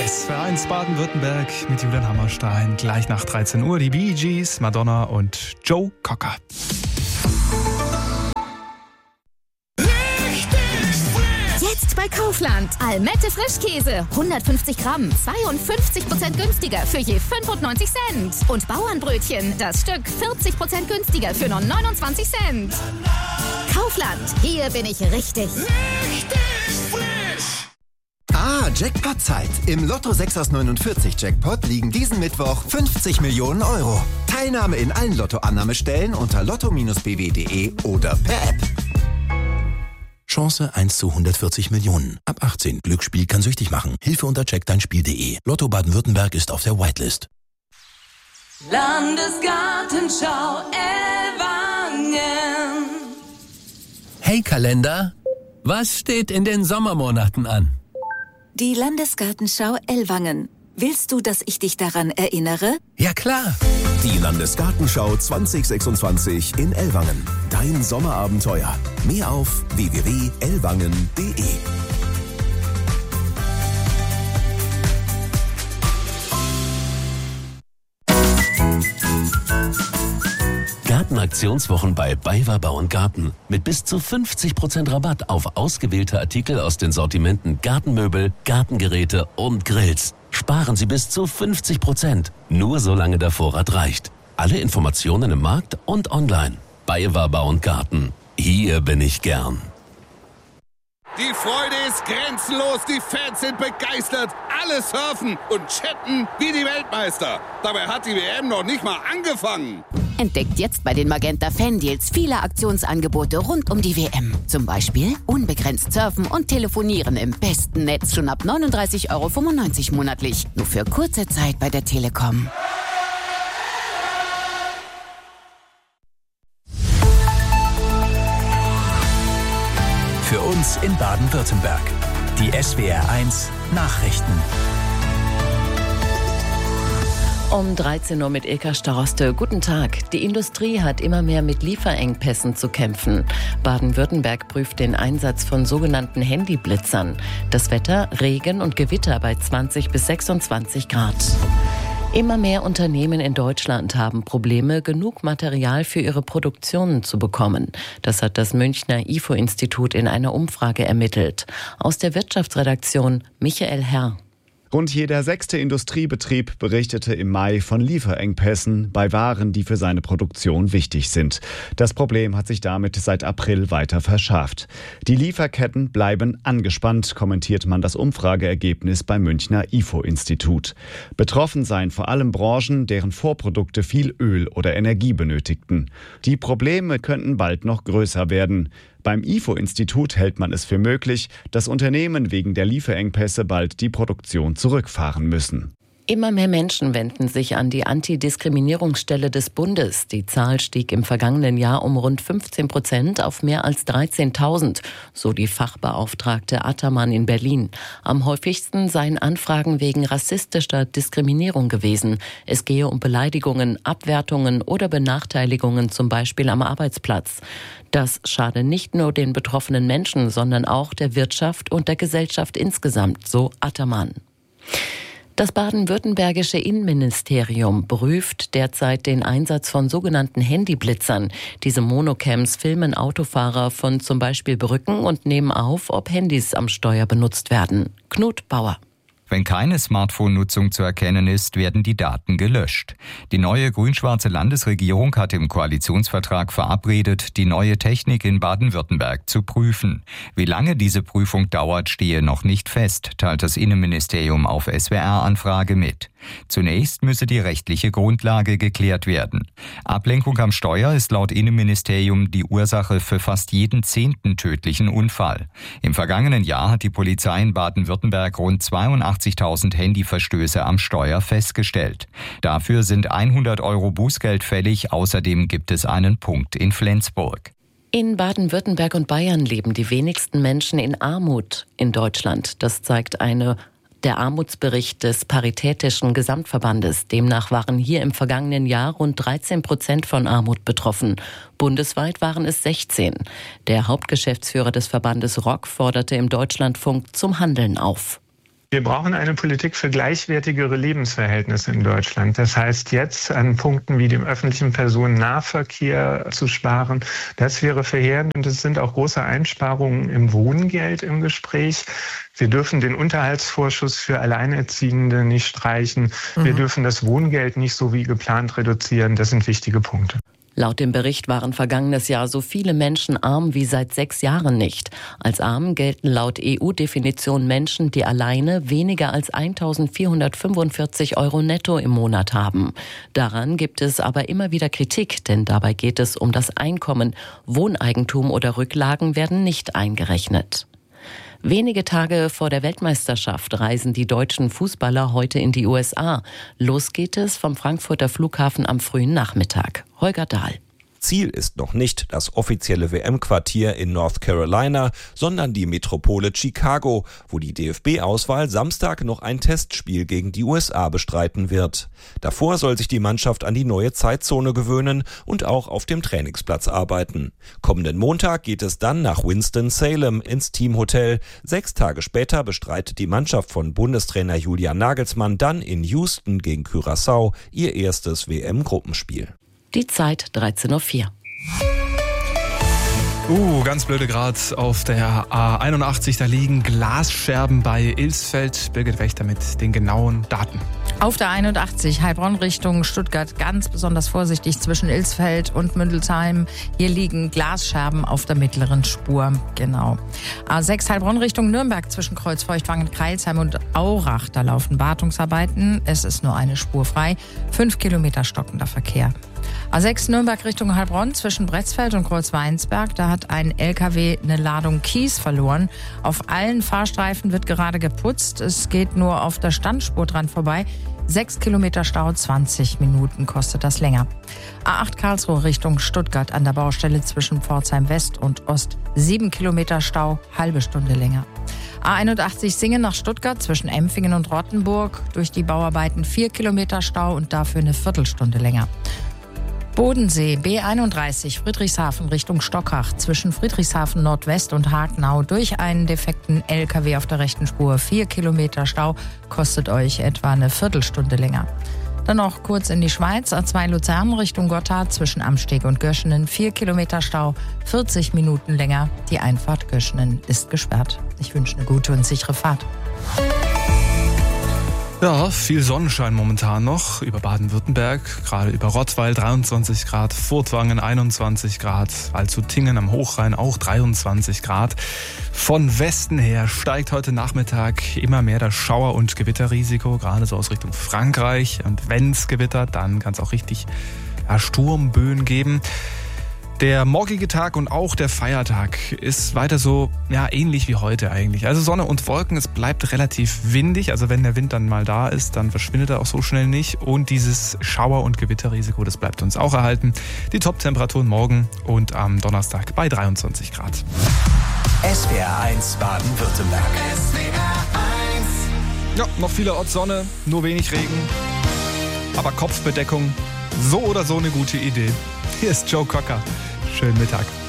SWR1 Baden-Württemberg mit Julian Hammerstein. Gleich nach 13 Uhr die Bee Gees, Madonna und Joe Cocker. Jetzt bei Kaufland. Almette Frischkäse. 150 Gramm. 52% günstiger für je 95 Cent. Und Bauernbrötchen. Das Stück 40% günstiger für nur 29 Cent. Kaufland. Hier bin ich richtig. Jackpot-Zeit. Im Lotto 6 aus 49 Jackpot liegen diesen Mittwoch 50 Millionen Euro. Teilnahme in allen Lotto-Annahmestellen unter lotto-bw.de oder per App. Chance 1 zu 140 Millionen. Ab 18. Glücksspiel kann süchtig machen. Hilfe unter checkdeinspiel.de. Lotto Baden-Württemberg ist auf der Whitelist. Landesgartenschau Ellwangen. Hey Kalender, was steht in den Sommermonaten an? Die Landesgartenschau Ellwangen. Willst du, dass ich dich daran erinnere? Ja klar. Die Landesgartenschau 2026 in Ellwangen. Dein Sommerabenteuer. Mehr auf www.ellwangen.de. Gartenaktionswochen bei BayWa Bau & Garten. Mit bis zu 50% Rabatt auf ausgewählte Artikel aus den Sortimenten Gartenmöbel, Gartengeräte und Grills. Sparen Sie bis zu 50%. Nur solange der Vorrat reicht. Alle Informationen im Markt und online. BayWa Bau & Garten. Hier bin ich gern. Die Freude ist grenzenlos, die Fans sind begeistert, alle surfen und chatten wie die Weltmeister. Dabei hat die WM noch nicht mal angefangen. Entdeckt jetzt bei den Magenta Fan-Deals viele Aktionsangebote rund um die WM. Zum Beispiel unbegrenzt surfen und telefonieren im besten Netz schon ab 39,95 € monatlich. Nur für kurze Zeit bei der Telekom. Für uns in Baden-Württemberg. Die SWR1 Nachrichten. Um 13 Uhr mit Ilka Staroste. Guten Tag. Die Industrie hat immer mehr mit Lieferengpässen zu kämpfen. Baden-Württemberg prüft den Einsatz von sogenannten Handyblitzern. Das Wetter, Regen und Gewitter bei 20 bis 26 Grad. Immer mehr Unternehmen in Deutschland haben Probleme, genug Material für ihre Produktionen zu bekommen. Das hat das Münchner IFO-Institut in einer Umfrage ermittelt. Aus der Wirtschaftsredaktion Michael Herr. Rund jeder 6. Industriebetrieb berichtete im Mai von Lieferengpässen bei Waren, die für seine Produktion wichtig sind. Das Problem hat sich damit seit April weiter verschärft. Die Lieferketten bleiben angespannt, kommentiert man das Umfrageergebnis beim Münchner IFO-Institut. Betroffen seien vor allem Branchen, deren Vorprodukte viel Öl oder Energie benötigten. Die Probleme könnten bald noch größer werden. Beim IFO-Institut hält man es für möglich, dass Unternehmen wegen der Lieferengpässe bald die Produktion zurückfahren müssen. Immer mehr Menschen wenden sich an die Antidiskriminierungsstelle des Bundes. Die Zahl stieg im vergangenen Jahr um rund 15% auf mehr als 13.000, so die Fachbeauftragte Attermann in Berlin. Am häufigsten seien Anfragen wegen rassistischer Diskriminierung gewesen. Es gehe um Beleidigungen, Abwertungen oder Benachteiligungen, zum Beispiel am Arbeitsplatz. Das schade nicht nur den betroffenen Menschen, sondern auch der Wirtschaft und der Gesellschaft insgesamt, so Attermann. Das baden-württembergische Innenministerium prüft derzeit den Einsatz von sogenannten Handyblitzern. Diese Monocams filmen Autofahrer von zum Beispiel Brücken und nehmen auf, ob Handys am Steuer benutzt werden. Knut Bauer. Wenn keine Smartphone-Nutzung zu erkennen ist, werden die Daten gelöscht. Die neue grün-schwarze Landesregierung hat im Koalitionsvertrag verabredet, die neue Technik in Baden-Württemberg zu prüfen. Wie lange diese Prüfung dauert, stehe noch nicht fest, teilt das Innenministerium auf SWR-Anfrage mit. Zunächst müsse die rechtliche Grundlage geklärt werden. Ablenkung am Steuer ist laut Innenministerium die Ursache für fast jeden 10. tödlichen Unfall. Im vergangenen Jahr hat die Polizei in Baden-Württemberg rund 82.000 Handyverstöße am Steuer festgestellt. Dafür sind 100 € Bußgeld fällig. Außerdem gibt es einen Punkt in Flensburg. In Baden-Württemberg und Bayern leben die wenigsten Menschen in Armut in Deutschland. Das zeigt der Armutsbericht des Paritätischen Gesamtverbandes. Demnach waren hier im vergangenen Jahr rund 13% von Armut betroffen. Bundesweit waren es 16. Der Hauptgeschäftsführer des Verbandes Rock forderte im Deutschlandfunk zum Handeln auf. Wir brauchen eine Politik für gleichwertigere Lebensverhältnisse in Deutschland. Das heißt, jetzt an Punkten wie dem öffentlichen Personennahverkehr zu sparen, das wäre verheerend. Und es sind auch große Einsparungen im Wohngeld im Gespräch. Wir dürfen den Unterhaltsvorschuss für Alleinerziehende nicht streichen. Wir dürfen das Wohngeld nicht so wie geplant reduzieren. Das sind wichtige Punkte. Laut dem Bericht waren vergangenes Jahr so viele Menschen arm wie seit 6 Jahren nicht. Als arm gelten laut EU-Definition Menschen, die alleine weniger als 1.445 € netto im Monat haben. Daran gibt es aber immer wieder Kritik, denn dabei geht es um das Einkommen. Wohneigentum oder Rücklagen werden nicht eingerechnet. Wenige Tage vor der Weltmeisterschaft reisen die deutschen Fußballer heute in die USA. Los geht es vom Frankfurter Flughafen am frühen Nachmittag. Holger Dahl. Ziel ist noch nicht das offizielle WM-Quartier in North Carolina, sondern die Metropole Chicago, wo die DFB-Auswahl Samstag noch ein Testspiel gegen die USA bestreiten wird. Davor soll sich die Mannschaft an die neue Zeitzone gewöhnen und auch auf dem Trainingsplatz arbeiten. Kommenden Montag geht es dann nach Winston-Salem ins Teamhotel. 6 Tage später bestreitet die Mannschaft von Bundestrainer Julian Nagelsmann dann in Houston gegen Curaçao ihr erstes WM-Gruppenspiel. Die Zeit 13:04 Uhr. Ganz blöde Grad auf der A81, da liegen Glasscherben bei Ilsfeld. Birgit Wächter mit den genauen Daten. Auf der 81 Heilbronn Richtung Stuttgart ganz besonders vorsichtig zwischen Ilsfeld und Mündelsheim. Hier liegen Glasscherben auf der mittleren Spur. Genau. A6 Heilbronn Richtung Nürnberg zwischen Kreuzfeuchtwangen, Kreilsheim und Aurach. Da laufen Wartungsarbeiten. Es ist nur eine Spur frei. 5 Kilometer stockender Verkehr. A6 Nürnberg Richtung Heilbronn zwischen Bretzfeld und Kreuzweinsberg. Da hat ein LKW eine Ladung Kies verloren. Auf allen Fahrstreifen wird gerade geputzt. Es geht nur auf der Standspur dran vorbei. 6 Kilometer Stau, 20 Minuten kostet das länger. A8 Karlsruhe Richtung Stuttgart an der Baustelle zwischen Pforzheim West und Ost. 7 Kilometer Stau, halbe Stunde länger. A81 Singen nach Stuttgart zwischen Empfingen und Rottenburg. Durch die Bauarbeiten 4 Kilometer Stau und dafür eine Viertelstunde länger. Bodensee, B31, Friedrichshafen Richtung Stockach, zwischen Friedrichshafen Nordwest und Hagenau durch einen defekten LKW auf der rechten Spur. 4 Kilometer Stau, kostet euch etwa eine Viertelstunde länger. Dann noch kurz in die Schweiz, A2 Luzern Richtung Gotthard, zwischen Amsteg und Göschenen. 4 Kilometer Stau, 40 Minuten länger. Die Einfahrt Göschenen ist gesperrt. Ich wünsche eine gute und sichere Fahrt. Ja, viel Sonnenschein momentan noch über Baden-Württemberg, gerade über Rottweil 23 Grad, Furtwangen 21 Grad, Waldshutingen am Hochrhein auch 23 Grad. Von Westen her steigt heute Nachmittag immer mehr das Schauer- und Gewitterrisiko, gerade so aus Richtung Frankreich. Und wenn es gewittert, dann kann es auch richtig Sturmböen geben. Der morgige Tag und auch der Feiertag ist weiter so ähnlich wie heute eigentlich. Also Sonne und Wolken, es bleibt relativ windig. Also wenn der Wind dann mal da ist, dann verschwindet er auch so schnell nicht. Und dieses Schauer- und Gewitterrisiko, das bleibt uns auch erhalten. Die Top-Temperaturen morgen und am Donnerstag bei 23 Grad. SWR 1 Baden-Württemberg. Ja, noch vielerorts Sonne, nur wenig Regen. Aber Kopfbedeckung, so oder so eine gute Idee. Hier ist Joe Cocker. Schönen Mittag.